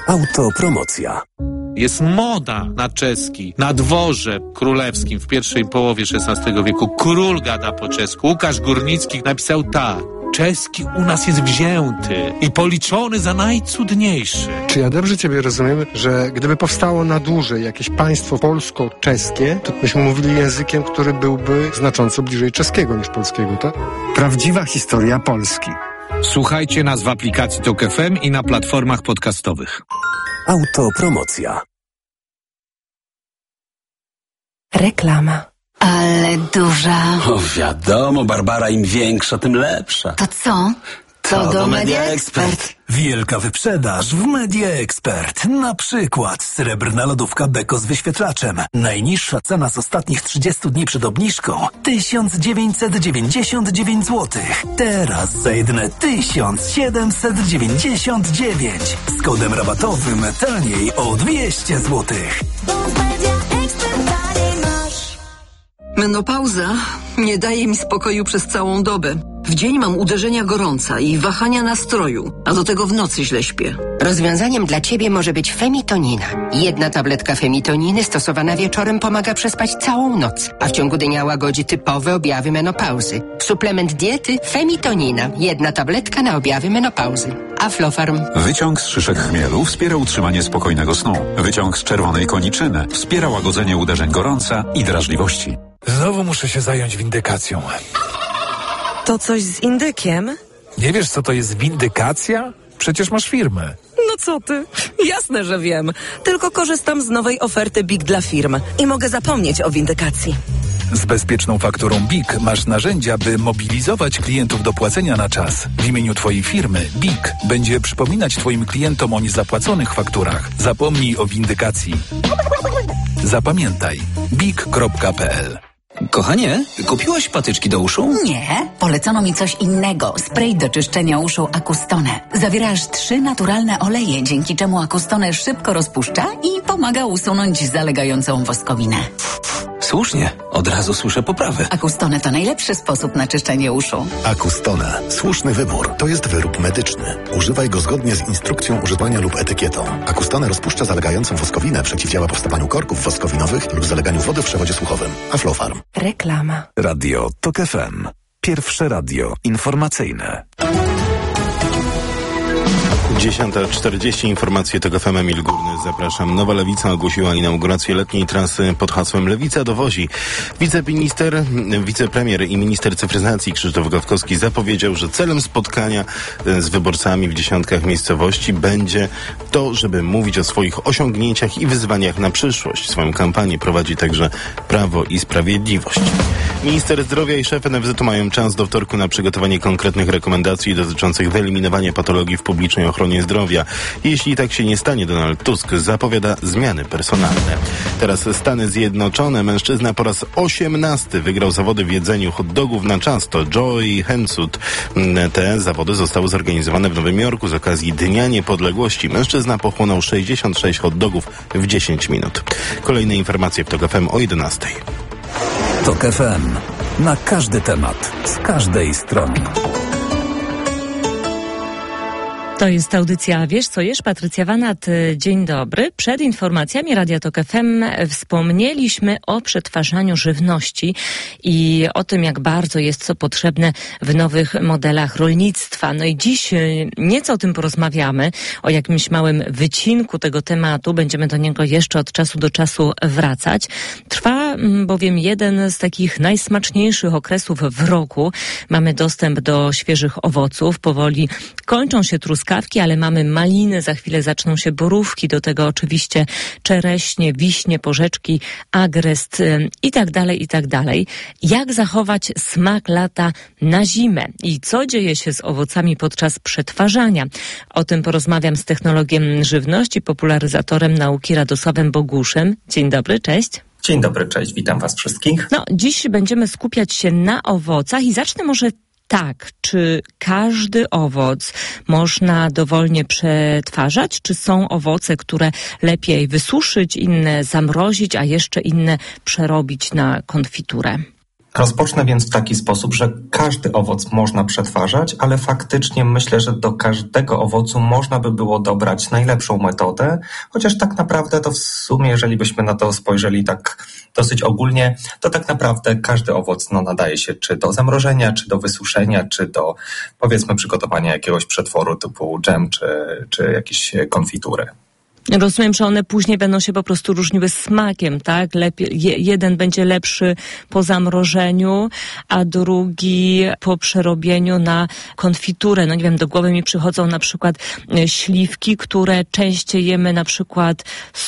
Autopromocja. Jest moda na czeski. Na dworze królewskim w pierwszej połowie XVI wieku król gada po czesku. Łukasz Górnicki napisał tak: czeski u nas jest wzięty i policzony za najcudniejszy. Czy ja dobrze ciebie rozumiem, że gdyby powstało na dłużej jakieś państwo polsko-czeskie, to byśmy mówili językiem, który byłby znacząco bliżej czeskiego niż polskiego, tak? Prawdziwa historia Polski. Słuchajcie nas w aplikacji TOK FM i na platformach podcastowych. Autopromocja. Reklama. Ale duża. O, wiadomo, Barbara, im większa, tym lepsza. To co? To do Media Expert. Wielka wyprzedaż w Media Expert. Na przykład srebrna lodówka Beko z wyświetlaczem. Najniższa cena z ostatnich 30 dni przed obniżką 1999 zł. Teraz za jedyne 1799. Z kodem rabatowym taniej o 200 zł. Menopauza nie daje mi spokoju przez całą dobę. W dzień mam uderzenia gorąca i wahania nastroju, a do tego w nocy źle śpię. Rozwiązaniem dla Ciebie może być Femitonina. Jedna tabletka Femitoniny stosowana wieczorem pomaga przespać całą noc, a w ciągu dnia łagodzi typowe objawy menopauzy. Suplement diety Femitonina. Jedna tabletka na objawy menopauzy. Aflofarm. Wyciąg z szyszek chmielu wspiera utrzymanie spokojnego snu. Wyciąg z czerwonej koniczyny wspiera łagodzenie uderzeń gorąca i drażliwości. Znowu muszę się zająć windykacją. To coś z indykiem? Nie wiesz, co to jest windykacja? Przecież masz firmę. No co ty? Jasne, że wiem. Tylko korzystam z nowej oferty BIG dla firm i mogę zapomnieć o windykacji. Z bezpieczną fakturą BIG masz narzędzia, by mobilizować klientów do płacenia na czas. W imieniu Twojej firmy BIG będzie przypominać Twoim klientom o niezapłaconych fakturach. Zapomnij o windykacji. Zapamiętaj. BIG.pl. Kochanie, kupiłaś patyczki do uszu? Nie, polecono mi coś innego. Spray do czyszczenia uszu Acustone. Zawiera aż 3 naturalne oleje, dzięki czemu Acustone szybko rozpuszcza i pomaga usunąć zalegającą woskowinę. Słusznie, od razu słyszę poprawę. Acustone to najlepszy sposób na czyszczenie uszu. Acustone. Słuszny wybór. To jest wyrób medyczny. Używaj go zgodnie z instrukcją używania lub etykietą. Acustone rozpuszcza zalegającą woskowinę, przeciwdziała powstawaniu korków woskowinowych lub zaleganiu wody w przewodzie słuchowym. Aflofarm. Reklama. Radio TOK FM. Pierwsze radio informacyjne. 10:40, informacje TOK FM, Emil Górny, zapraszam. Nowa Lewica ogłosiła inaugurację letniej trasy pod hasłem Lewica dowozi. Wicepremier i minister cyfryzacji Krzysztof Gawkowski zapowiedział, że celem spotkania z wyborcami w dziesiątkach miejscowości będzie to, żeby mówić o swoich osiągnięciach i wyzwaniach na przyszłość. Swoją kampanię prowadzi także Prawo i Sprawiedliwość. Minister zdrowia i szef NFZ mają czas do wtorku na przygotowanie konkretnych rekomendacji dotyczących wyeliminowania patologii w publicznej ochronie zdrowia. Jeśli tak się nie stanie, Donald Tusk zapowiada zmiany personalne. Teraz Stany Zjednoczone. Mężczyzna po raz 18 wygrał zawody w jedzeniu hot dogów na czas. To Joey Hensut. Te zawody zostały zorganizowane w Nowym Jorku z okazji Dnia Niepodległości. Mężczyzna pochłonął 66 hot dogów w 10 minut. Kolejne informacje w TOK FM o 11. TOK FM. Na każdy temat, z każdej strony. To jest audycja Wiesz co jesz? Patrycja Wanat, dzień dobry. Przed informacjami Radia TOK FM wspomnieliśmy o przetwarzaniu żywności i o tym, jak bardzo jest co potrzebne w nowych modelach rolnictwa. No i dziś nieco o tym porozmawiamy, o jakimś małym wycinku tego tematu. Będziemy do niego jeszcze od czasu do czasu wracać. Trwa bowiem jeden z takich najsmaczniejszych okresów w roku. Mamy dostęp do świeżych owoców. Powoli kończą się truskawki, ale mamy maliny, za chwilę zaczną się borówki, do tego oczywiście czereśnie, wiśnie, porzeczki, agrest i tak dalej, i tak dalej. Jak zachować smak lata na zimę i co dzieje się z owocami podczas przetwarzania? O tym porozmawiam z technologiem żywności, popularyzatorem nauki Radosławem Boguszem. Dzień dobry, cześć. Dzień dobry, cześć, witam was wszystkich. No, dziś będziemy skupiać się na owocach i zacznę może tak, czy każdy owoc można dowolnie przetwarzać? Czy są owoce, które lepiej wysuszyć, inne zamrozić, a jeszcze inne przerobić na konfiturę? Rozpocznę więc w taki sposób, że każdy owoc można przetwarzać, ale faktycznie myślę, że do każdego owocu można by było dobrać najlepszą metodę, chociaż tak naprawdę to w sumie, jeżeli byśmy na to spojrzeli tak dosyć ogólnie, to tak naprawdę każdy owoc nadaje się czy do zamrożenia, czy do wysuszenia, czy do, powiedzmy, przygotowania jakiegoś przetworu typu dżem, czy jakieś konfitury. Rozumiem, że one później będą się po prostu różniły smakiem, tak? Jeden będzie lepszy po zamrożeniu, a drugi po przerobieniu na konfiturę. No nie wiem, do głowy mi przychodzą na przykład śliwki, które częściej jemy na przykład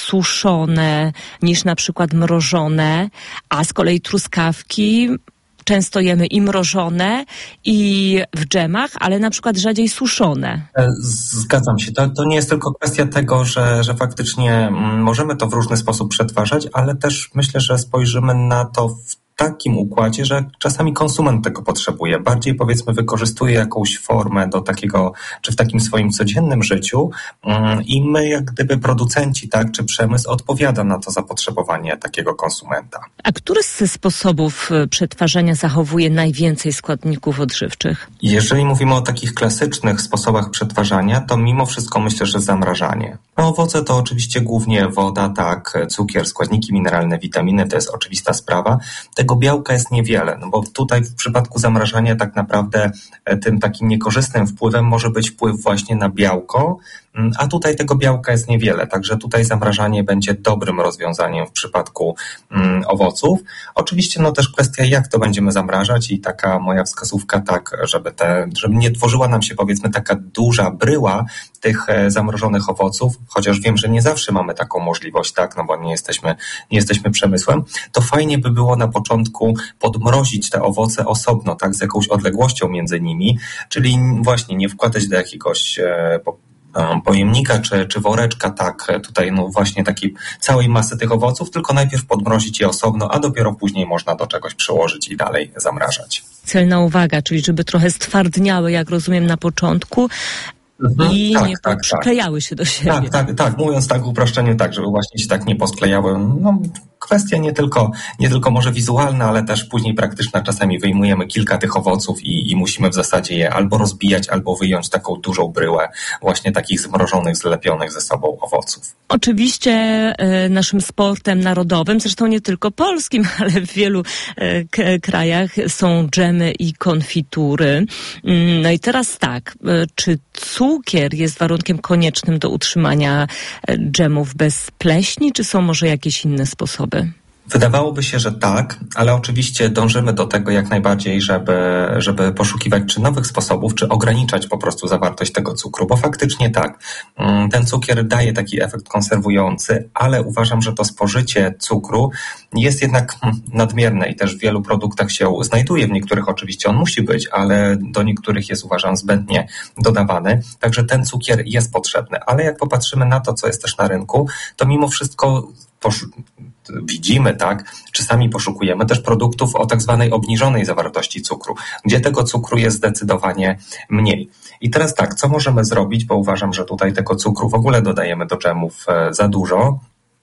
suszone niż na przykład mrożone, a z kolei truskawki często jemy i mrożone, i w dżemach, ale na przykład rzadziej suszone. Zgadzam się. To nie jest tylko kwestia tego, że faktycznie możemy to w różny sposób przetwarzać, ale też myślę, że spojrzymy na to w takim układzie, że czasami konsument tego potrzebuje. Bardziej, powiedzmy, wykorzystuje jakąś formę do takiego, czy w takim swoim codziennym życiu i my jak gdyby producenci, tak, czy przemysł odpowiada na to zapotrzebowanie takiego konsumenta. A który z sposobów przetwarzania zachowuje najwięcej składników odżywczych? Jeżeli mówimy o takich klasycznych sposobach przetwarzania, to mimo wszystko myślę, że zamrażanie. No, owoce to oczywiście głównie woda, tak, cukier, składniki mineralne, witaminy, to jest oczywista sprawa. Tego białka jest niewiele, no bo tutaj w przypadku zamrażania tak naprawdę tym takim niekorzystnym wpływem może być wpływ właśnie na białko, a tutaj tego białka jest niewiele, także tutaj zamrażanie będzie dobrym rozwiązaniem w przypadku owoców. Oczywiście no też kwestia, jak to będziemy zamrażać i taka moja wskazówka tak, żeby nie tworzyła nam się, powiedzmy, taka duża bryła tych zamrożonych owoców, chociaż wiem, że nie zawsze mamy taką możliwość, tak, no bo nie jesteśmy przemysłem, to fajnie by było na początku podmrozić te owoce osobno, tak, z jakąś odległością między nimi, czyli właśnie nie wkładać do jakiegoś pojemnika czy woreczka, tak, tutaj no właśnie takiej całej masy tych owoców, tylko najpierw podmrozić je osobno, a dopiero później można do czegoś przyłożyć i dalej zamrażać. Celna uwaga, czyli żeby trochę stwardniały, jak rozumiem, na początku i nie przyklejały się do siebie. Tak, mówiąc tak w uproszczeniu, tak, żeby właśnie się tak nie posklejały. No, kwestia nie tylko może wizualna, ale też później praktyczna. Czasami wyjmujemy kilka tych owoców i musimy w zasadzie je albo rozbijać, albo wyjąć taką dużą bryłę właśnie takich zmrożonych, zlepionych ze sobą owoców. Oczywiście naszym sportem narodowym, zresztą nie tylko polskim, ale w wielu krajach są dżemy i konfitury. No i teraz tak, czy cukier jest warunkiem koniecznym do utrzymania dżemów bez pleśni, czy są może jakieś inne sposoby? Wydawałoby się, że tak, ale oczywiście dążymy do tego jak najbardziej, żeby poszukiwać czy nowych sposobów, czy ograniczać po prostu zawartość tego cukru, bo faktycznie tak, ten cukier daje taki efekt konserwujący, ale uważam, że to spożycie cukru jest jednak nadmierne i też w wielu produktach się znajduje, w niektórych oczywiście on musi być, ale do niektórych jest, uważam, zbędnie dodawany, także ten cukier jest potrzebny, ale jak popatrzymy na to, co jest też na rynku, to mimo wszystko widzimy, tak, czy sami poszukujemy też produktów o tak zwanej obniżonej zawartości cukru, gdzie tego cukru jest zdecydowanie mniej. I teraz tak, co możemy zrobić, bo uważam, że tutaj tego cukru w ogóle dodajemy do dżemów za dużo,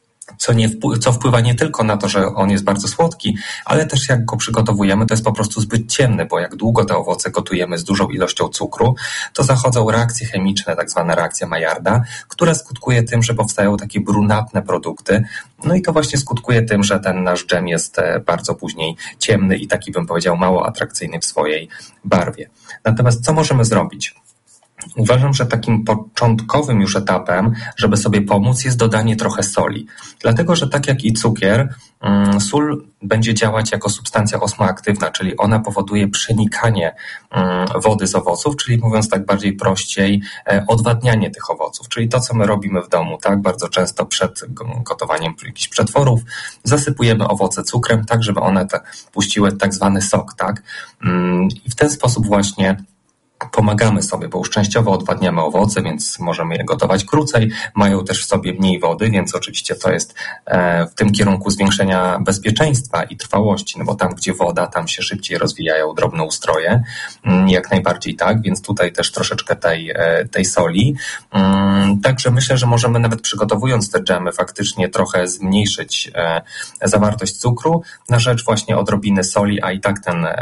co wpływa nie tylko na to, że on jest bardzo słodki, ale też jak go przygotowujemy, to jest po prostu zbyt ciemny, bo jak długo te owoce gotujemy z dużą ilością cukru, to zachodzą reakcje chemiczne, tak zwana reakcja Maillarda, która skutkuje tym, że powstają takie brunatne produkty, no i to właśnie skutkuje tym, że ten nasz dżem jest bardzo później ciemny i taki, bym powiedział, mało atrakcyjny w swojej barwie. Natomiast co możemy zrobić? Uważam, że takim początkowym już etapem, żeby sobie pomóc, jest dodanie trochę soli. Dlatego, że tak jak i cukier, sól będzie działać jako substancja osmoaktywna, czyli ona powoduje przenikanie wody z owoców, czyli mówiąc tak bardziej prościej, odwadnianie tych owoców. Czyli to, co my robimy w domu, tak, bardzo często przed gotowaniem jakichś przetworów, zasypujemy owoce cukrem, tak, żeby one puściły tak zwany sok, tak. I w ten sposób właśnie pomagamy sobie, bo już częściowo odwadniamy owoce, więc możemy je gotować krócej, mają też w sobie mniej wody, więc oczywiście to jest w tym kierunku zwiększenia bezpieczeństwa i trwałości, no bo tam, gdzie woda, tam się szybciej rozwijają drobnoustroje, jak najbardziej tak, więc tutaj też troszeczkę tej soli. Także myślę, że możemy nawet przygotowując te dżemy faktycznie trochę zmniejszyć zawartość cukru na rzecz właśnie odrobiny soli, a i tak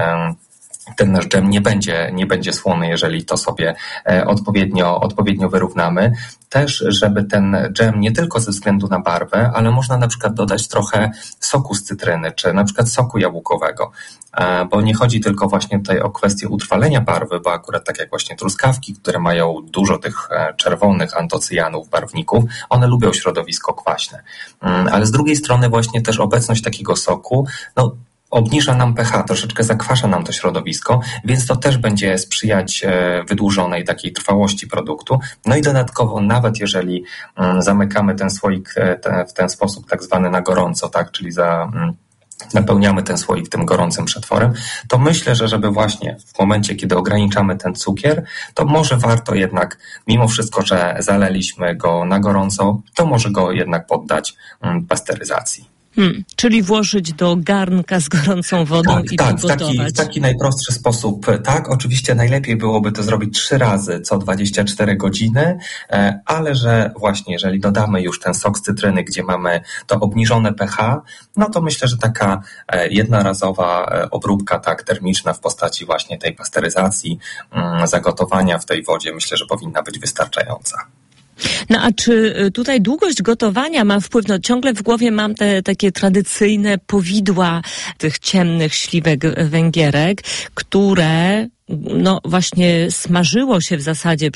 ten nasz dżem nie będzie słony, jeżeli to sobie odpowiednio wyrównamy. Też, żeby ten dżem nie tylko ze względu na barwę, ale można na przykład dodać trochę soku z cytryny, czy na przykład soku jabłkowego, bo nie chodzi tylko właśnie tutaj o kwestię utrwalenia barwy, bo akurat tak jak właśnie truskawki, które mają dużo tych czerwonych antocyjanów, barwników, one lubią środowisko kwaśne. Ale z drugiej strony właśnie też obecność takiego soku, obniża nam pH, troszeczkę zakwasza nam to środowisko, więc to też będzie sprzyjać wydłużonej takiej trwałości produktu. No i dodatkowo, nawet jeżeli zamykamy ten słoik w ten sposób tak zwany na gorąco, tak, czyli napełniamy ten słoik tym gorącym przetworem, to myślę, że żeby właśnie w momencie, kiedy ograniczamy ten cukier, to może warto jednak, mimo wszystko, że zaleliśmy go na gorąco, to może go jednak poddać pasteryzacji. Czyli włożyć do garnka z gorącą wodą i gotować. W taki najprostszy sposób. Tak, oczywiście najlepiej byłoby to zrobić 3 razy co 24 godziny, ale że właśnie jeżeli dodamy już ten sok z cytryny, gdzie mamy to obniżone pH, no to myślę, że taka jednorazowa obróbka termiczna w postaci właśnie tej pasteryzacji, zagotowania w tej wodzie, myślę, że powinna być wystarczająca. No a czy tutaj długość gotowania ma wpływ? No ciągle w głowie mam te takie tradycyjne powidła tych ciemnych śliwek węgierek, które właśnie smażyło się w zasadzie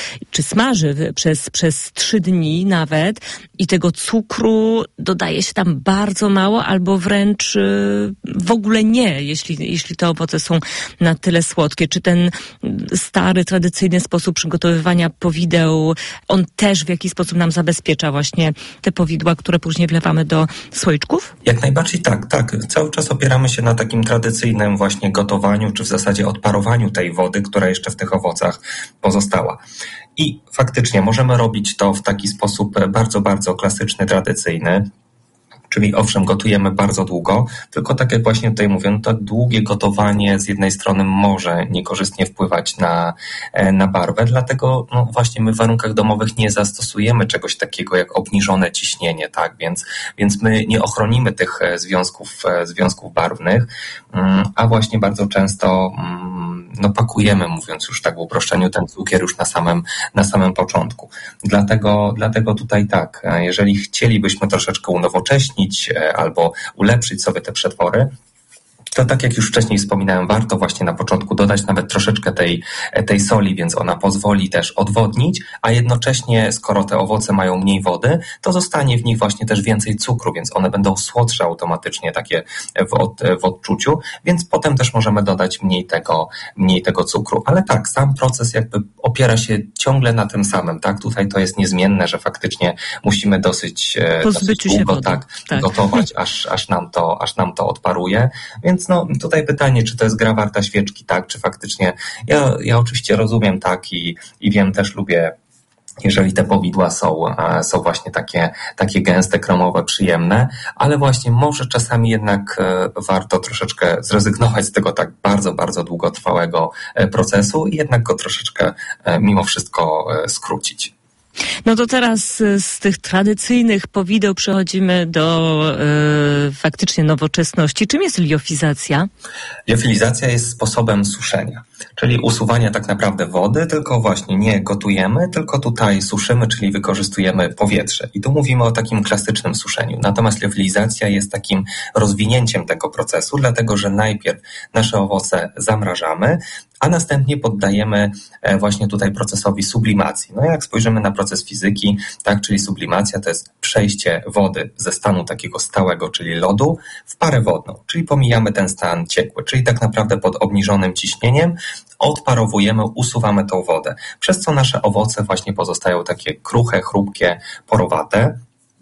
smaży przez 3 dni nawet i tego cukru dodaje się tam bardzo mało albo wręcz w ogóle nie, jeśli te owoce są na tyle słodkie. Czy ten stary, tradycyjny sposób przygotowywania powideł, on też w jakiś sposób nam zabezpiecza właśnie te powidła, które później wlewamy do słoiczków? Jak najbardziej tak. Cały czas opieramy się na takim tradycyjnym właśnie gotowaniu, czy w zasadzie odparowaniu tej wody, która jeszcze w tych owocach pozostała. I faktycznie możemy robić to w taki sposób bardzo, bardzo klasyczny, tradycyjny. Czyli owszem, gotujemy bardzo długo, tylko tak jak właśnie tutaj mówię, to długie gotowanie z jednej strony może niekorzystnie wpływać na barwę, dlatego właśnie my w warunkach domowych nie zastosujemy czegoś takiego jak obniżone ciśnienie, tak? Więc my nie ochronimy tych związków barwnych, a właśnie bardzo często pakujemy, mówiąc już tak w uproszczeniu, ten cukier już na samym początku. Dlatego tutaj tak, jeżeli chcielibyśmy troszeczkę unowocześnić albo ulepszyć sobie te przetwory, to tak jak już wcześniej wspominałem, warto właśnie na początku dodać nawet troszeczkę tej soli, więc ona pozwoli też odwodnić, a jednocześnie, skoro te owoce mają mniej wody, to zostanie w nich właśnie też więcej cukru, więc one będą słodsze automatycznie takie w odczuciu, więc potem też możemy dodać mniej tego cukru. Ale tak, sam proces jakby opiera się ciągle na tym samym, tak? Tutaj to jest niezmienne, że faktycznie musimy dosyć długo gotować, aż nam to odparuje, więc tutaj pytanie, czy to jest gra warta świeczki, tak? Czy faktycznie, ja oczywiście rozumiem, tak, i wiem, też lubię, jeżeli te powidła są właśnie takie gęste, kremowe, przyjemne, ale właśnie może czasami jednak warto troszeczkę zrezygnować z tego tak bardzo, bardzo długotrwałego procesu i jednak go troszeczkę mimo wszystko skrócić. No to teraz z tych tradycyjnych powideł przechodzimy do faktycznie nowoczesności. Czym jest liofizacja? Liofilizacja jest sposobem suszenia, czyli usuwania tak naprawdę wody, tylko właśnie nie gotujemy, tylko tutaj suszymy, czyli wykorzystujemy powietrze. I tu mówimy o takim klasycznym suszeniu. Natomiast liofilizacja jest takim rozwinięciem tego procesu, dlatego że najpierw nasze owoce zamrażamy, a następnie poddajemy właśnie tutaj procesowi sublimacji. No jak spojrzymy na proces fizyki, tak, czyli sublimacja to jest przejście wody ze stanu takiego stałego, czyli lodu, w parę wodną, czyli pomijamy ten stan ciekły, czyli tak naprawdę pod obniżonym ciśnieniem odparowujemy, usuwamy tą wodę, przez co nasze owoce właśnie pozostają takie kruche, chrupkie, porowate.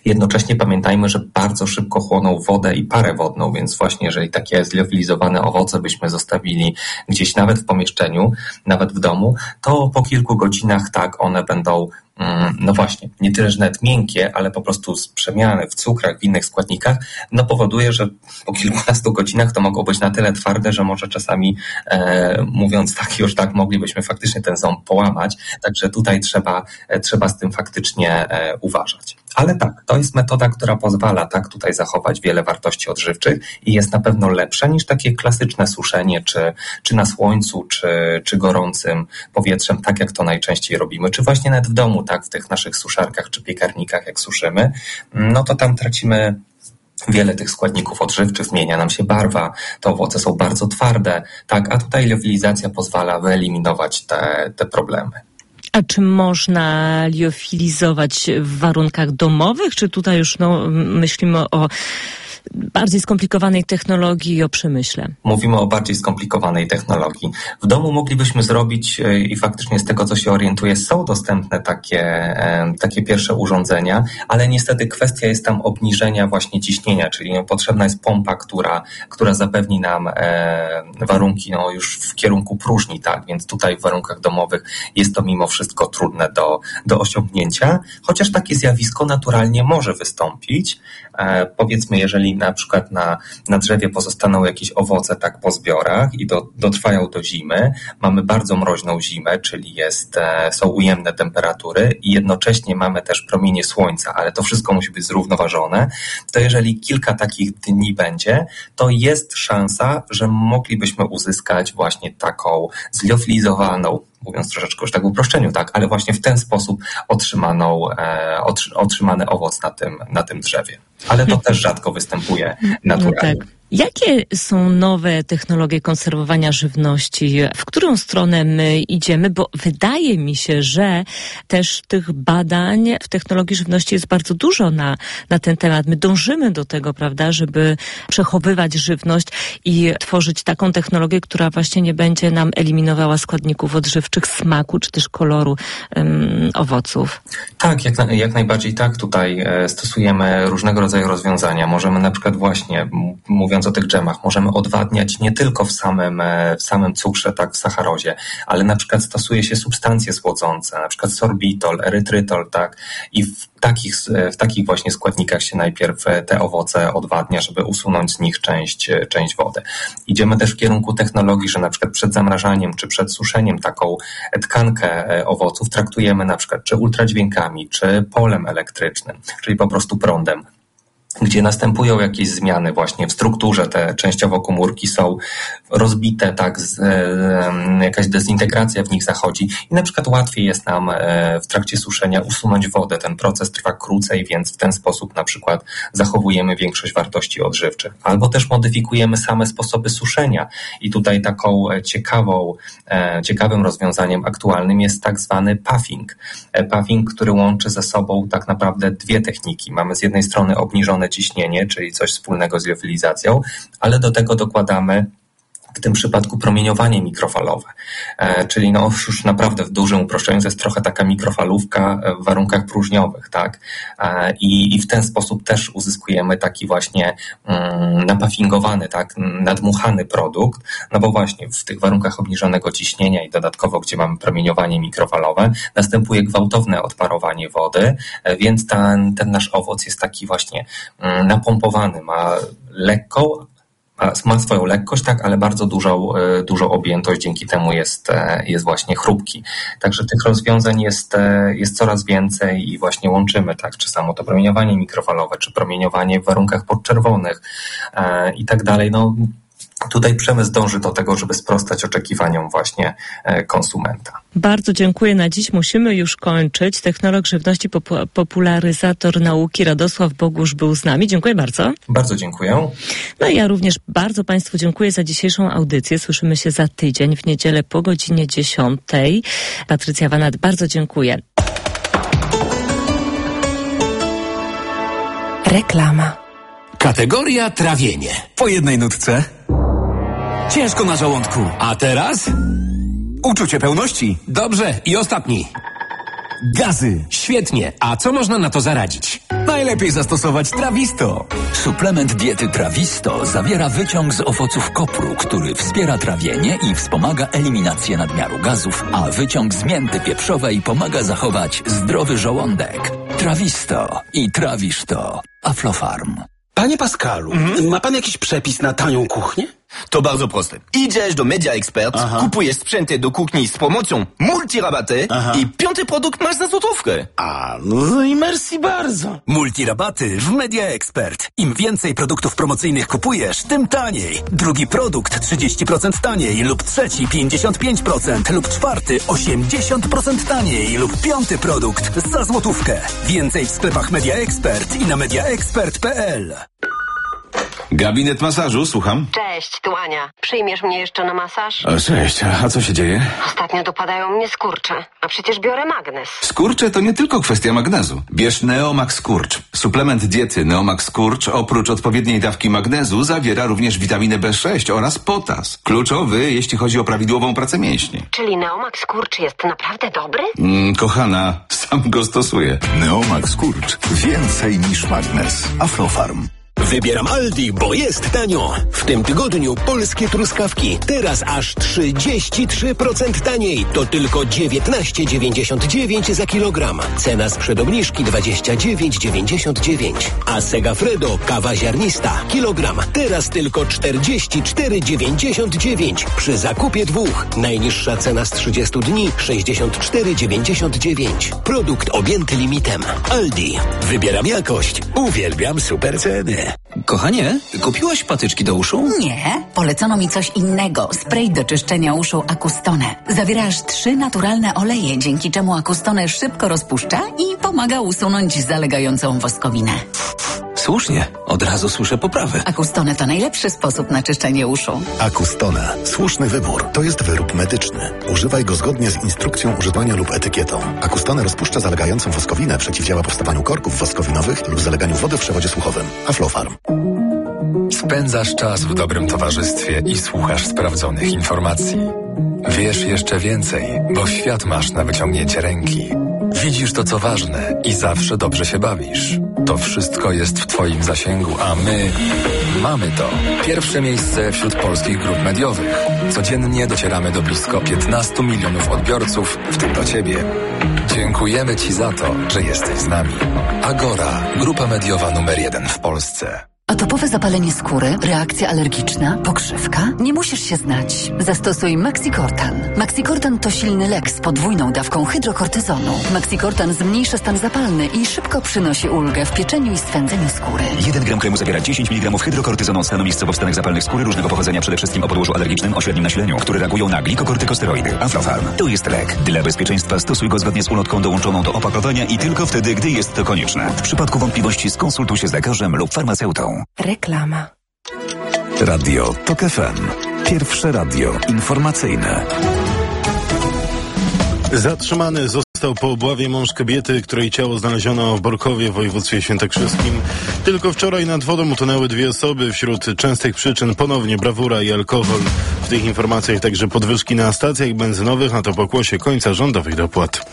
Jednocześnie pamiętajmy, że bardzo szybko chłoną wodę i parę wodną, więc właśnie jeżeli takie zliofilizowane owoce byśmy zostawili gdzieś nawet w pomieszczeniu, nawet w domu, to po kilku godzinach tak one będą no właśnie, nie tyle, że nawet miękkie, ale po prostu z przemiany w cukrach, w innych składnikach, no powoduje, że po kilkunastu godzinach to mogą być na tyle twarde, że może czasami, mówiąc tak już tak, moglibyśmy faktycznie ten ząb połamać, także tutaj trzeba z tym faktycznie uważać. Ale tak, to jest metoda, która pozwala tak tutaj zachować wiele wartości odżywczych i jest na pewno lepsza niż takie klasyczne suszenie, czy na słońcu, czy gorącym powietrzem, tak jak to najczęściej robimy, czy właśnie nawet w domu, tak, w tych naszych suszarkach czy piekarnikach, jak suszymy, no to tam tracimy wiele tych składników odżywczych, zmienia nam się barwa, te owoce są bardzo twarde, tak, a tutaj liofilizacja pozwala wyeliminować te problemy. A czy można liofilizować w warunkach domowych, czy tutaj już myślimy o bardziej skomplikowanej technologii i o przemyśle? Mówimy o bardziej skomplikowanej technologii. W domu moglibyśmy zrobić i faktycznie z tego, co się orientuję, są dostępne takie pierwsze urządzenia, ale niestety kwestia jest tam obniżenia właśnie ciśnienia, czyli potrzebna jest pompa, która zapewni nam warunki już w kierunku próżni, tak, więc tutaj w warunkach domowych jest to mimo wszystko trudne do osiągnięcia, chociaż takie zjawisko naturalnie może wystąpić. Powiedzmy, jeżeli na przykład na drzewie pozostaną jakieś owoce tak po zbiorach i dotrwają do zimy, mamy bardzo mroźną zimę, czyli są ujemne temperatury i jednocześnie mamy też promienie słońca, ale to wszystko musi być zrównoważone, to jeżeli kilka takich dni będzie, to jest szansa, że moglibyśmy uzyskać właśnie taką zliofilizowaną, mówiąc troszeczkę już tak w uproszczeniu, tak, ale właśnie w ten sposób otrzymany owoc na tym drzewie. Ale to też rzadko występuje naturalnie. No tak. Jakie są nowe technologie konserwowania żywności? W którą stronę my idziemy? Bo wydaje mi się, że też tych badań w technologii żywności jest bardzo dużo na ten temat. My dążymy do tego, prawda, żeby przechowywać żywność i tworzyć taką technologię, która właśnie nie będzie nam eliminowała składników odżywczych, smaku czy też koloru owoców. Tak, jak najbardziej tak. Tutaj stosujemy różnego rodzaju rozwiązania. Możemy na przykład właśnie, mówiąc o tych dżemach, możemy odwadniać nie tylko w samym cukrze, tak, w sacharozie, ale na przykład stosuje się substancje słodzące, na przykład sorbitol, erytrytol, tak, i w takich właśnie składnikach się najpierw te owoce odwadnia, żeby usunąć z nich część wody. Idziemy też w kierunku technologii, że na przykład przed zamrażaniem czy przed suszeniem taką tkankę owoców traktujemy na przykład czy ultradźwiękami, czy polem elektrycznym, czyli po prostu prądem, gdzie następują jakieś zmiany właśnie w strukturze, te częściowo komórki są rozbite, tak, jakaś dezintegracja w nich zachodzi i na przykład łatwiej jest nam w trakcie suszenia usunąć wodę. Ten proces trwa krócej, więc w ten sposób na przykład zachowujemy większość wartości odżywczych. Albo też modyfikujemy same sposoby suszenia i tutaj taką ciekawym rozwiązaniem aktualnym jest tak zwany puffing. Puffing, który łączy ze sobą tak naprawdę dwie techniki. Mamy z jednej strony obniżone ciśnienie, czyli coś wspólnego z liofilizacją, ale do tego dokładamy w tym przypadku promieniowanie mikrofalowe, czyli już naprawdę w dużym uproszczeniu to jest trochę taka mikrofalówka w warunkach próżniowych, tak? I w ten sposób też uzyskujemy taki właśnie napafingowany, tak, nadmuchany produkt, no bo właśnie w tych warunkach obniżonego ciśnienia i dodatkowo, gdzie mamy promieniowanie mikrofalowe, następuje gwałtowne odparowanie wody, więc ten nasz owoc jest taki właśnie napompowany, ma swoją lekkość, tak, ale bardzo dużą objętość, dzięki temu jest właśnie chrupki. Także tych rozwiązań jest coraz więcej i właśnie łączymy, tak, czy samo to promieniowanie mikrofalowe, czy promieniowanie w warunkach podczerwonych i tak dalej. No, tutaj przemysł dąży do tego, żeby sprostać oczekiwaniom właśnie konsumenta. Bardzo dziękuję. Na dziś musimy już kończyć. Technolog żywności, popularyzator nauki Radosław Bogusz był z nami. Dziękuję bardzo. Bardzo dziękuję. No i ja również bardzo Państwu dziękuję za dzisiejszą audycję. Słyszymy się za tydzień w niedzielę po godzinie 10. Patrycja Wanat, bardzo dziękuję. Reklama. Kategoria trawienie. Po jednej nutce. Ciężko na żołądku. A teraz? Uczucie pełności. Dobrze. I ostatni. Gazy. Świetnie. A co można na to zaradzić? Najlepiej zastosować Trawisto. Suplement diety Trawisto zawiera wyciąg z owoców kopru, który wspiera trawienie i wspomaga eliminację nadmiaru gazów, a wyciąg z mięty pieprzowej pomaga zachować zdrowy żołądek. Trawisto i trawisz to. Aflofarm. Panie Pascalu, ma pan jakiś przepis na tanią kuchnię? To bardzo proste. Idziesz do Media Expert, kupujesz sprzęty do kuchni z promocją multirabaty i 5. produkt masz za złotówkę. No i merci bardzo. Multirabaty w Media Expert. Im więcej produktów promocyjnych kupujesz, tym taniej. Drugi produkt 30% taniej lub trzeci 55% lub czwarty 80% taniej lub 5. produkt za złotówkę. Więcej w sklepach Media Expert i na mediaexpert.pl. Gabinet masażu, słucham. Cześć, tu Ania. Przyjmiesz mnie jeszcze na masaż? Cześć, a co się dzieje? Ostatnio dopadają mnie skurcze, a przecież biorę magnes. Skurcze to nie tylko kwestia magnezu. Bierz Neomax Skurcz. Suplement diety Neomax Skurcz oprócz odpowiedniej dawki magnezu zawiera również witaminę B6 oraz potas. Kluczowy, jeśli chodzi o prawidłową pracę mięśni. Czyli Neomax Skurcz jest naprawdę dobry? Kochana, sam go stosuję. Neomax Skurcz. Więcej niż magnes. Aflofarm. Wybieram Aldi, bo jest tanio. W tym tygodniu polskie truskawki. Teraz aż 33% taniej. To tylko 19,99 za kilogram. Cena sprzed obniżki 29,99. A Segafredo kawa ziarnista. Kilogram. Teraz tylko 44,99. Przy zakupie 2. Najniższa cena z 30 dni 64,99. Produkt objęty limitem. Aldi. Wybieram jakość. Uwielbiam super ceny. Kochanie, kupiłaś patyczki do uszu? Nie, polecono mi coś innego. Spray do czyszczenia uszu Acustone. Zawiera aż 3 naturalne oleje, dzięki czemu Acustone szybko rozpuszcza i pomaga usunąć zalegającą woskowinę. Słusznie, od razu słyszę poprawę. Acustone to najlepszy sposób na czyszczenie uszu. Acustone. Słuszny wybór. To jest wyrób medyczny. Używaj go zgodnie z instrukcją używania lub etykietą. Acustone rozpuszcza zalegającą woskowinę, przeciwdziała powstawaniu korków woskowinowych lub zaleganiu wody w przewodzie słuchowym. Aflofarm. Spędzasz czas w dobrym towarzystwie i słuchasz sprawdzonych informacji. Wiesz jeszcze więcej, bo świat masz na wyciągnięcie ręki. Widzisz to, co ważne i zawsze dobrze się bawisz. To wszystko jest w Twoim zasięgu, a my mamy to. Pierwsze miejsce wśród polskich grup mediowych. Codziennie docieramy do blisko 15 milionów odbiorców, w tym do Ciebie. Dziękujemy Ci za to, że jesteś z nami. Agora, grupa mediowa numer 1 w Polsce. Atopowe zapalenie skóry, reakcja alergiczna, pokrzywka? Nie musisz się znać. Zastosuj Maxicortan. Maxicortan to silny lek z podwójną dawką hydrokortyzonu. Maxicortan zmniejsza stan zapalny i szybko przynosi ulgę w pieczeniu i swędzeniu skóry. 1 gram kremu zawiera 10 mg hydrokortyzonu stanu miejscowo w stanach zapalnych skóry różnego pochodzenia, przede wszystkim o podłożu alergicznym o średnim nasileniu, które reagują na glikokortykosteroidy. Aflofarm. To jest lek. Dla bezpieczeństwa stosuj go zgodnie z ulotką dołączoną do opakowania i tylko wtedy, gdy jest to konieczne. W przypadku wątpliwości skonsultuj się z lekarzem lub farmaceutą. Reklama. Radio TOK FM. Pierwsze radio informacyjne. Zatrzymany został po obławie mąż kobiety, której ciało znaleziono w Borkowie w województwie świętokrzyskim. Tylko wczoraj nad wodą utonęły 2 osoby. Wśród częstych przyczyn ponownie brawura i alkohol. W tych informacjach także podwyżki na stacjach benzynowych, a to pokłosie końca rządowych dopłat.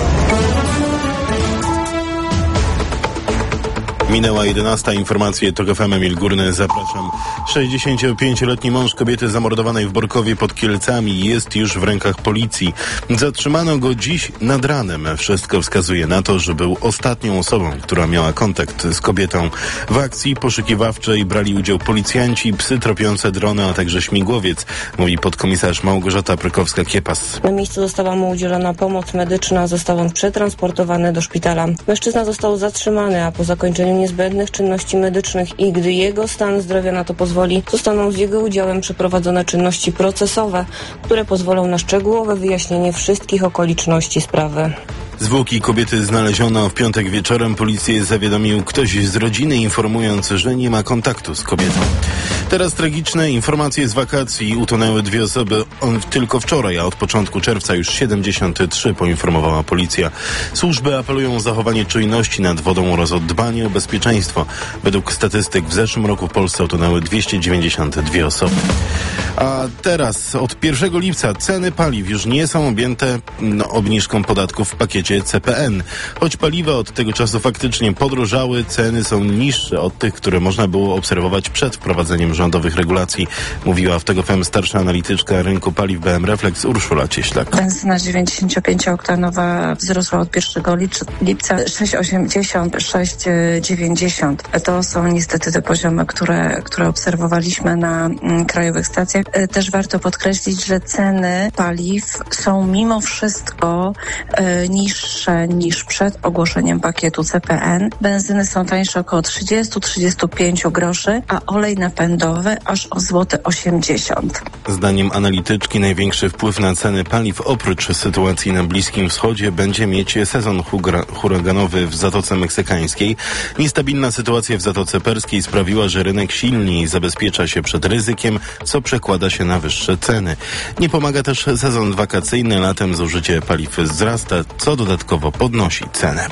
Minęła 11. Informacje TOK FM. Emil Górny, zapraszam. 65-letni mąż kobiety zamordowanej w Borkowie pod Kielcami jest już w rękach policji. Zatrzymano go dziś nad ranem. Wszystko wskazuje na to, że był ostatnią osobą, która miała kontakt z kobietą. W akcji poszukiwawczej brali udział policjanci, psy tropiące drony, a także śmigłowiec, mówi podkomisarz Małgorzata Prykowska-Kiepas. Na miejscu została mu udzielona pomoc medyczna, został on przetransportowany do szpitala. Mężczyzna został zatrzymany, a po zakończeniu niezbędnych czynności medycznych i gdy jego stan zdrowia na to pozwoli, zostaną z jego udziałem przeprowadzone czynności procesowe, które pozwolą na szczegółowe wyjaśnienie wszystkich okoliczności sprawy. Zwłoki kobiety znaleziono w piątek wieczorem. Policję zawiadomił ktoś z rodziny, informując, że nie ma kontaktu z kobietą. Teraz tragiczne informacje z wakacji. Utonęły 2 osoby tylko wczoraj, a od początku czerwca już 73, poinformowała policja. Służby apelują o zachowanie czujności nad wodą oraz o dbanie o bezpieczeństwo. Według statystyk w zeszłym roku w Polsce utonęły 292 osoby. A teraz od 1 lipca ceny paliw już nie są objęte obniżką podatków w pakiecie ofercie CPN. Choć paliwa od tego czasu faktycznie podrożały, ceny są niższe od tych, które można było obserwować przed wprowadzeniem rządowych regulacji, mówiła w TOK FM starsza analityczka rynku paliw BM Reflex Urszula Cieślak. Benzyna 95-oktanowa wzrosła od 1 lipca 6,80, 6,90. To są niestety te poziomy, które obserwowaliśmy na krajowych stacjach. Też warto podkreślić, że ceny paliw są mimo wszystko niższe niż przed ogłoszeniem pakietu CPN. Benzyny są tańsze około 30-35 groszy, a olej napędowy aż o złoty 80. Zdaniem analityczki największy wpływ na ceny paliw oprócz sytuacji na Bliskim Wschodzie będzie mieć sezon huraganowy w Zatoce Meksykańskiej. Niestabilna sytuacja w Zatoce Perskiej sprawiła, że rynek silniej zabezpiecza się przed ryzykiem, co przekłada się na wyższe ceny. Nie pomaga też sezon wakacyjny. Latem zużycie paliw wzrasta, co dodatkowo podnosi cenę.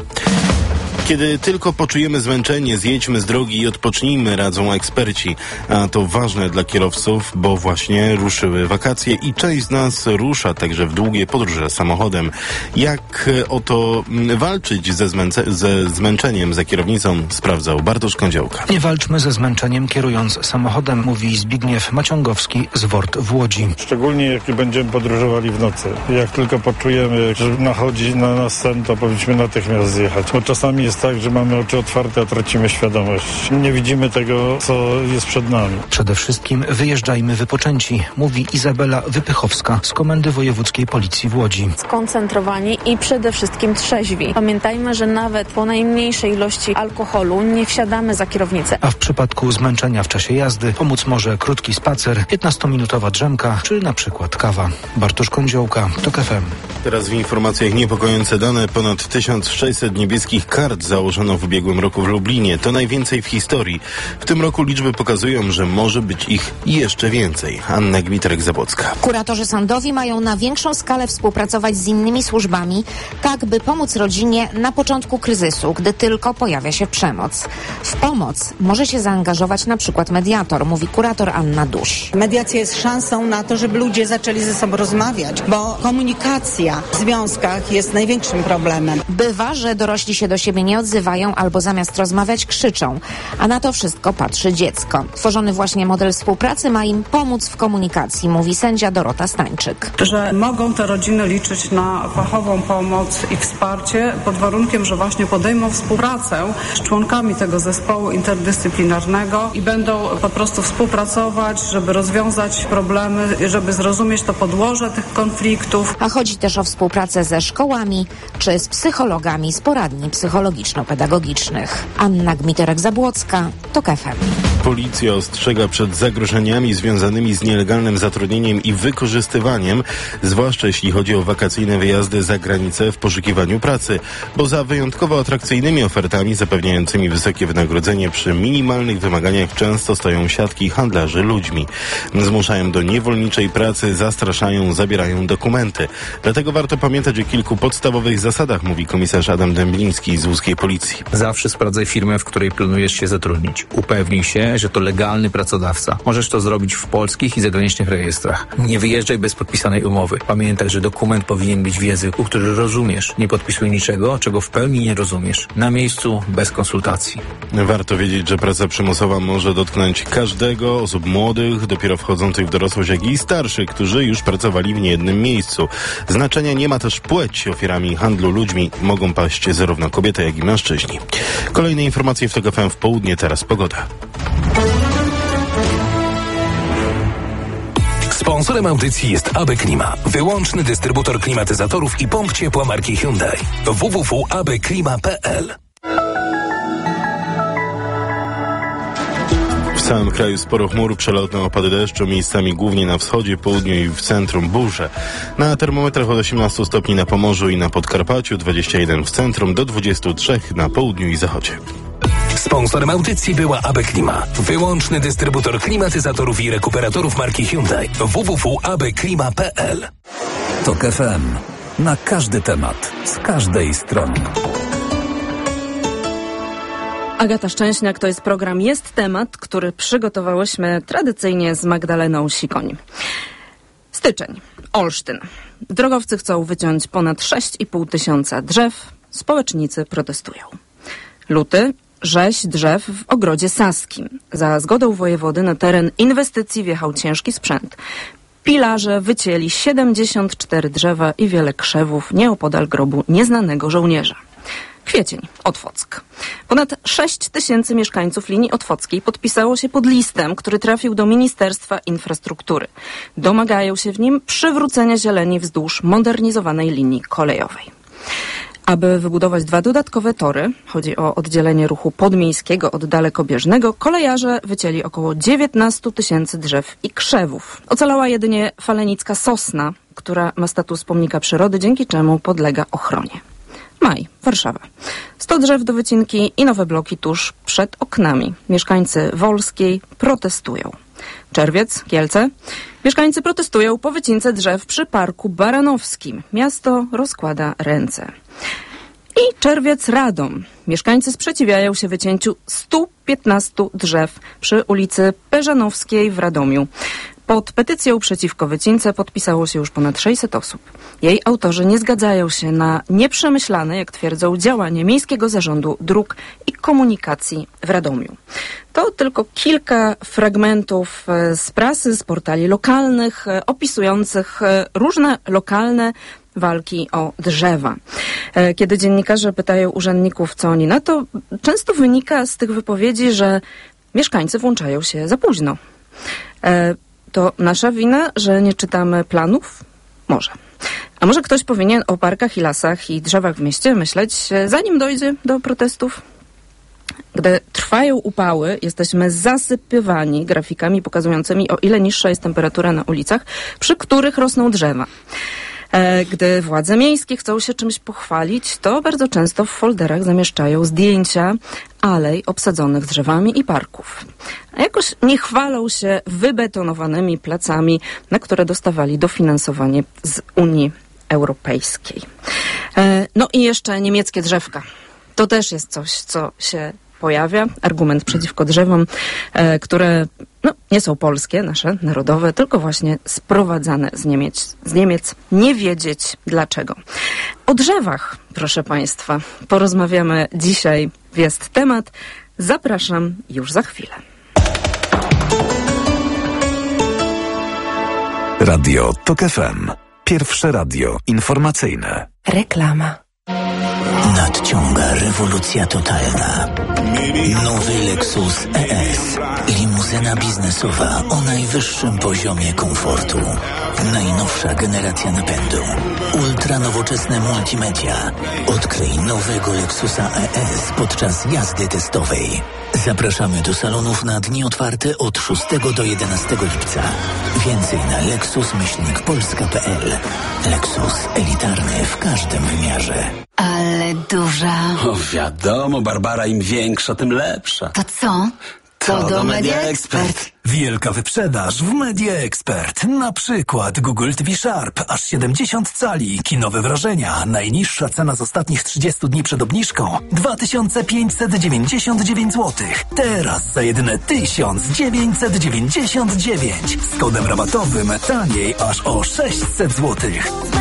Kiedy tylko poczujemy zmęczenie, zjedźmy z drogi i odpocznijmy, radzą eksperci. A to ważne dla kierowców, bo właśnie ruszyły wakacje i część z nas rusza także w długie podróże samochodem. Jak oto walczyć ze zmęczeniem za kierownicą, sprawdzał Bartosz Kądziołka. Nie walczmy ze zmęczeniem kierując samochodem, mówi Zbigniew Maciągowski z WORT w Łodzi. Szczególnie jak będziemy podróżowali w nocy. Jak tylko poczujemy, że nachodzi na nas sen, to powinniśmy natychmiast zjechać. Bo czasami jest tak, że mamy oczy otwarte, a tracimy świadomość. Nie widzimy tego, co jest przed nami. Przede wszystkim wyjeżdżajmy wypoczęci, mówi Izabela Wypychowska z Komendy Wojewódzkiej Policji w Łodzi. Skoncentrowani i przede wszystkim trzeźwi. Pamiętajmy, że nawet po najmniejszej ilości alkoholu nie wsiadamy za kierownicę. A w przypadku zmęczenia w czasie jazdy pomóc może krótki spacer, 15-minutowa drzemka czy na przykład kawa. Bartosz Kądziołka, TOK FM. Teraz w informacjach niepokojące dane. Ponad 1600 niebieskich kart założono w ubiegłym roku w Lublinie. To najwięcej w historii. W tym roku liczby pokazują, że może być ich jeszcze więcej. Anna Gmiterek-Zabłocka. Kuratorzy sądowi mają na większą skalę współpracować z innymi służbami, tak by pomóc rodzinie na początku kryzysu, gdy tylko pojawia się przemoc. W pomoc może się zaangażować na przykład mediator, mówi kurator Anna Duś. Mediacja jest szansą na to, żeby ludzie zaczęli ze sobą rozmawiać, bo komunikacja w związkach jest największym problemem. Bywa, że dorośli się do siebie nie odzywają albo zamiast rozmawiać krzyczą, a na to wszystko patrzy dziecko. Tworzony właśnie model współpracy ma im pomóc w komunikacji, mówi sędzia Dorota Stańczyk. Że mogą te rodziny liczyć na fachową pomoc i wsparcie pod warunkiem, że właśnie podejmą współpracę z członkami tego zespołu interdyscyplinarnego i będą po prostu współpracować, żeby rozwiązać problemy, żeby zrozumieć to podłoże tych konfliktów. A chodzi też o współpracę ze szkołami czy z psychologami z poradni psychologiczno-pedagogicznych. Anna Gmiterek-Zabłocka, TOK FM. Policja ostrzega przed zagrożeniami związanymi z nielegalnym zatrudnieniem i wykorzystywaniem, zwłaszcza jeśli chodzi o wakacyjne wyjazdy za granicę w poszukiwaniu pracy, bo za wyjątkowo atrakcyjnymi ofertami zapewniającymi wysokie wynagrodzenie przy minimalnych wymaganiach często stoją siatki handlarzy ludźmi. Zmuszają do niewolniczej pracy, zastraszają, zabierają dokumenty. Dlatego warto pamiętać o kilku podstawowych zasadach, mówi komisarz Adam Dębliński z łódzkiej policji. Zawsze sprawdzaj firmę, w której planujesz się zatrudnić. Upewnij się, że to legalny pracodawca. Możesz to zrobić w polskich i zagranicznych rejestrach. Nie wyjeżdżaj bez podpisanej umowy. Pamiętaj, że dokument powinien być w języku, który rozumiesz. Nie podpisuj niczego, czego w pełni nie rozumiesz. Na miejscu, bez konsultacji. Warto wiedzieć, że praca przymusowa może dotknąć każdego, osób młodych, dopiero wchodzących w dorosłość, jak i starszych, którzy już pracowali w niejednym miejscu. Znaczenia nie ma też płeć. Ofiarami handlu ludźmi mogą paść zarówno kobiety, jak i mężczyźni. Kolejne informacje w TOK FM w południe, teraz pogoda. Sponsorem audycji jest AB Klima, wyłączny dystrybutor klimatyzatorów i pomp ciepła marki Hyundai. www.abklima.pl. W całym kraju sporo chmur, przelotne opady deszczu, miejscami głównie na wschodzie, południu i w centrum burze. Na termometrach od 18 stopni na Pomorzu i na Podkarpaciu, 21 w centrum, do 23 na południu i zachodzie. Sponsorem audycji była AB Klima, wyłączny dystrybutor klimatyzatorów i rekuperatorów marki Hyundai. www.abklima.pl. TOK FM. Na każdy temat, z każdej strony. Agata Szczęśniak, to jest program Jest Temat, który przygotowałyśmy tradycyjnie z Magdaleną Sikoń. Styczeń, Olsztyn. Drogowcy chcą wyciąć ponad 6,5 tysiąca drzew. Społecznicy protestują. Luty. Rzeź drzew w ogrodzie saskim. Za zgodą wojewody na teren inwestycji wjechał ciężki sprzęt. Pilarze wycięli 74 drzewa i wiele krzewów nieopodal grobu nieznanego żołnierza. Kwiecień, Otwock. Ponad 6 tysięcy mieszkańców linii otwockiej podpisało się pod listem, który trafił do Ministerstwa Infrastruktury. Domagają się w nim przywrócenia zieleni wzdłuż modernizowanej linii kolejowej. Aby wybudować 2 dodatkowe tory, chodzi o oddzielenie ruchu podmiejskiego od dalekobieżnego, kolejarze wycięli około 19 tysięcy drzew i krzewów. Ocalała jedynie falenicka sosna, która ma status pomnika przyrody, dzięki czemu podlega ochronie. Maj, Warszawa. 100 drzew do wycinki i nowe bloki tuż przed oknami. Mieszkańcy Wolskiej protestują. Czerwiec, Kielce. Mieszkańcy protestują po wycince drzew przy Parku Baranowskim. Miasto rozkłada ręce. I czerwiec, Radom. Mieszkańcy sprzeciwiają się wycięciu 115 drzew przy ulicy Peżanowskiej w Radomiu. Pod petycją przeciwko wycince podpisało się już ponad 600 osób. Jej autorzy nie zgadzają się na nieprzemyślane, jak twierdzą, działanie Miejskiego Zarządu Dróg i Komunikacji w Radomiu. To tylko kilka fragmentów z prasy, z portali lokalnych, opisujących różne lokalne walki o drzewa. Kiedy dziennikarze pytają urzędników, co oni na to, często wynika z tych wypowiedzi, że mieszkańcy włączają się za późno. To nasza wina, że nie czytamy planów? Może. A może ktoś powinien o parkach i lasach i drzewach w mieście myśleć, zanim dojdzie do protestów? Gdy trwają upały, jesteśmy zasypywani grafikami pokazującymi, o ile niższa jest temperatura na ulicach, przy których rosną drzewa. Gdy władze miejskie chcą się czymś pochwalić, to bardzo często w folderach zamieszczają zdjęcia alej obsadzonych drzewami i parków. A jakoś nie chwalą się wybetonowanymi placami, na które dostawali dofinansowanie z Unii Europejskiej. No i jeszcze niemieckie drzewka. To też jest coś, co się pojawia. Argument przeciwko drzewom, które nie są polskie, nasze, narodowe, tylko właśnie sprowadzane z Niemiec. Nie wiedzieć dlaczego. O drzewach, proszę Państwa, porozmawiamy dzisiaj w Jest Temat. Zapraszam już za chwilę. Radio TOK FM. Pierwsze radio informacyjne. Reklama. Nadciąga rewolucja totalna. Nowy Lexus ES. Limuzyna biznesowa o najwyższym poziomie komfortu. Najnowsza generacja napędu. Ultranowoczesne multimedia. Odkryj nowego Lexusa ES podczas jazdy testowej. Zapraszamy do salonów na dni otwarte od 6 do 11 lipca. Więcej na lexus-polska.pl. Lexus elitarny w każdym wymiarze. Ale duża. O, wiadomo, Barbara, im większa, tym lepsza. To co? To do Media Expert. Wielka wyprzedaż w Media Expert. Na przykład Google TV Sharp, aż 70 cali, kinowe wrażenia. Najniższa cena z ostatnich 30 dni przed obniżką 2599 zł. Teraz za jedyne 1999. Z kodem rabatowym taniej aż o 600 zł.